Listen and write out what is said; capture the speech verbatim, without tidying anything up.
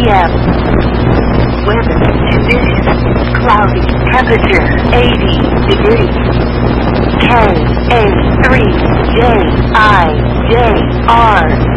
m Weather conditions, cloudy, temperature eighty degrees. K A three J I J R